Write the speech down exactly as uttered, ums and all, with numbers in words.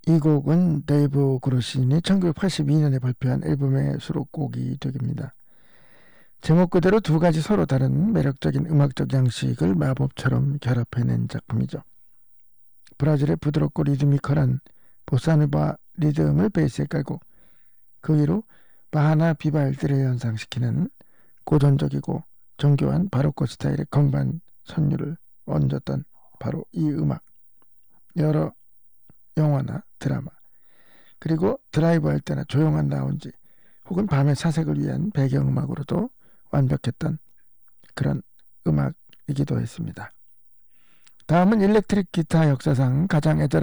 이 곡은 데이브 그루신이 천구백팔십이 년에 발표한 앨범의 수록곡이 됩니다. 제목 그대로 두 가지 서로 다른 매력적인 음악적 양식을 마법처럼 결합해낸 작품이죠. 브라질의 부드럽고 리드미컬한 보사노바 리듬을 베이스에 깔고 그 위로 바하나 비발디를 연상시키는 고전적이고 정교한 바로크 스타일의 건반 선율을 얹었던 바로 이 음악. 여러 영화나 드라마, 그리고 드라이브할 때나 조용한 라운지 혹은 밤의 사색을 위한 배경음악으로도 완벽했던 그런 음악이기도 했습니다. 다음은 일렉트릭 기타 역사상 가장 애절한